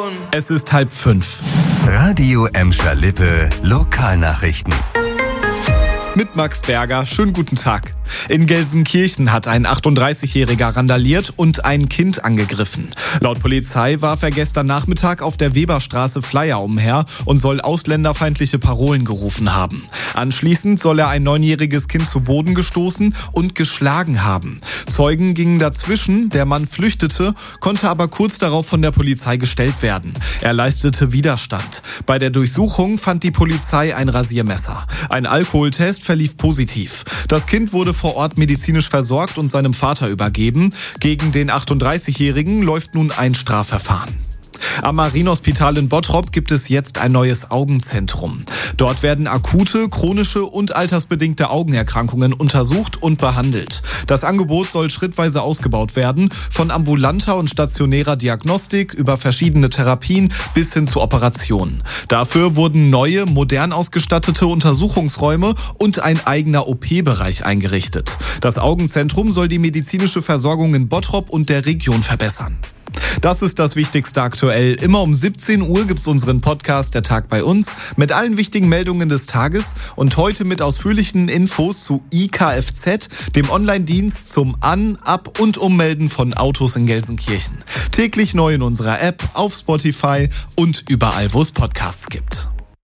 Es ist 4:30. Radio Emscher Lippe Lokalnachrichten. Mit Max Berger, schönen guten Tag. In Gelsenkirchen hat ein 38-Jähriger randaliert und ein Kind angegriffen. Laut Polizei warf er gestern Nachmittag auf der Weberstraße Flyer umher und soll ausländerfeindliche Parolen gerufen haben. Anschließend soll er ein 9-jähriges Kind zu Boden gestoßen und geschlagen haben. Zeugen gingen dazwischen, der Mann flüchtete, konnte aber kurz darauf von der Polizei gestellt werden. Er leistete Widerstand. Bei der Durchsuchung fand die Polizei ein Rasiermesser. Ein Alkoholtest verlief positiv. Das Kind wurde vor Ort medizinisch versorgt und seinem Vater übergeben. Gegen den 38-Jährigen läuft nun ein Strafverfahren. Am Marienhospital in Bottrop gibt es jetzt ein neues Augenzentrum. Dort werden akute, chronische und altersbedingte Augenerkrankungen untersucht und behandelt. Das Angebot soll schrittweise ausgebaut werden, von ambulanter und stationärer Diagnostik über verschiedene Therapien bis hin zu Operationen. Dafür wurden neue, modern ausgestattete Untersuchungsräume und ein eigener OP-Bereich eingerichtet. Das Augenzentrum soll die medizinische Versorgung in Bottrop und der Region verbessern. Das ist das Wichtigste aktuell. Immer um 17 Uhr gibt's unseren Podcast Der Tag bei uns mit allen wichtigen Meldungen des Tages und heute mit ausführlichen Infos zu IKFZ, dem Online-Dienst zum An-, Ab- und Ummelden von Autos in Gelsenkirchen. Täglich neu in unserer App, auf Spotify und überall, wo es Podcasts gibt.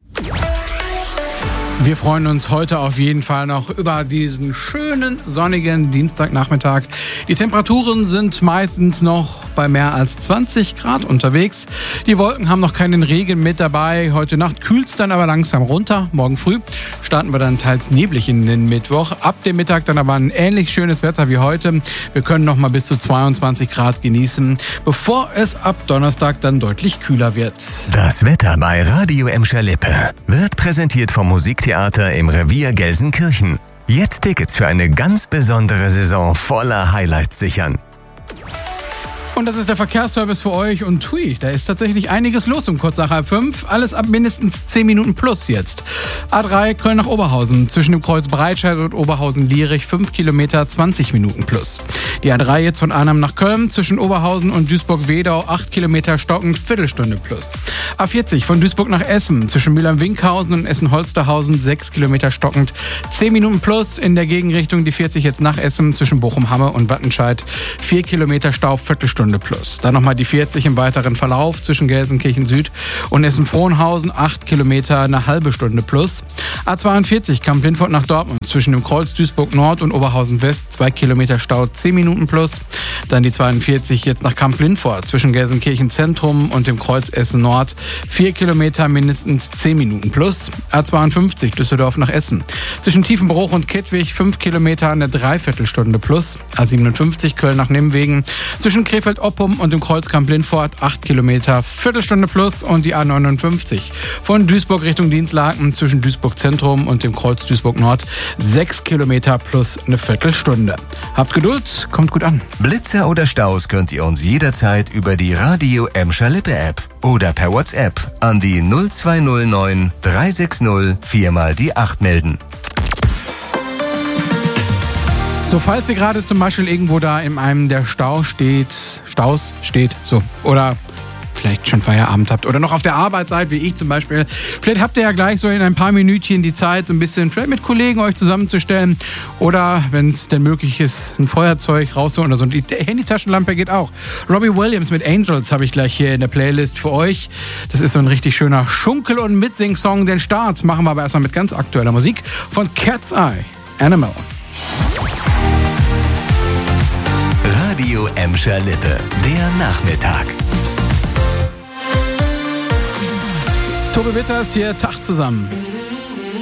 Wir freuen uns heute auf jeden Fall noch über diesen schönen sonnigen Dienstagnachmittag. Die Temperaturen sind meistens noch bei mehr als 20 Grad unterwegs. Die Wolken haben noch keinen Regen mit dabei. Heute Nacht kühlt es dann aber langsam runter. Morgen früh starten wir dann teils neblig in den Mittwoch. Ab dem Mittag dann aber ein ähnlich schönes Wetter wie heute. Wir können noch mal bis zu 22 Grad genießen, bevor es ab Donnerstag dann deutlich kühler wird. Das Wetter bei Radio Emscher Lippe wird präsentiert vom Musiktheater im Revier Gelsenkirchen. Jetzt Tickets für eine ganz besondere Saison voller Highlights sichern. Und das ist der Verkehrsservice für euch und hui, da ist tatsächlich einiges los um kurz nach 4:30. Alles ab mindestens 10 Minuten plus jetzt. A3 Köln nach Oberhausen, zwischen dem Kreuz Breitscheid und Oberhausen-Lierich 5 Kilometer 20 Minuten plus. Die A3 jetzt von Arnhem nach Köln, zwischen Oberhausen und Duisburg-Wedau 8 Kilometer stockend, Viertelstunde plus. A40 von Duisburg nach Essen, zwischen Mülheim-Winkhausen und Essen-Holsterhausen 6 Kilometer stockend, 10 Minuten plus. In der Gegenrichtung die 40 jetzt nach Essen, zwischen Bochum-Hamme und Wattenscheid 4 Kilometer Stau, Viertelstunde plus. Dann nochmal die 40 im weiteren Verlauf zwischen Gelsenkirchen Süd und Essen-Frohnhausen 8 Kilometer, eine halbe Stunde plus. A42 Kamp-Lindfort nach Dortmund zwischen dem Kreuz Duisburg Nord und Oberhausen West 2 Kilometer Stau, 10 Minuten plus. Dann die 42 jetzt nach Kamp-Lindfort zwischen Gelsenkirchen Zentrum und dem Kreuz Essen Nord 4 Kilometer, mindestens 10 Minuten plus. A52 Düsseldorf nach Essen zwischen Tiefenbruch und Kettwig 5 Kilometer, eine Dreiviertelstunde plus. A57 Köln nach Nimwegen zwischen Krefeld-Oppum und dem Kreuz Kamp-Lindfort 8 Kilometer, Viertelstunde plus. Und die A59 von Duisburg Richtung Dinslaken zwischen Duisburg Zentrum und dem Kreuz Duisburg Nord 6 Kilometer plus eine Viertelstunde. Habt Geduld, kommt gut an. Blitzer oder Staus könnt ihr uns jederzeit über die Radio Emscher Lippe App oder per WhatsApp an die 0209 360 4 die 8 melden. So, falls ihr gerade zum Beispiel irgendwo da in einem der Staus steht, so, oder vielleicht schon Feierabend habt oder noch auf der Arbeit seid, wie ich zum Beispiel, vielleicht habt ihr ja gleich so in ein paar Minütchen die Zeit, so ein bisschen vielleicht mit Kollegen euch zusammenzustellen oder, wenn es denn möglich ist, ein Feuerzeug rausholen oder so. Und die Handytaschenlampe geht auch. Robbie Williams mit Angels habe ich gleich hier in der Playlist für euch. Das ist so ein richtig schöner Schunkel- und Mitsing-Song. Den Start machen wir aber erstmal mit ganz aktueller Musik von Cat's Eye, Animal. Radio Emscher Lippe, der Nachmittag. Tobi Witter ist hier, Tag zusammen.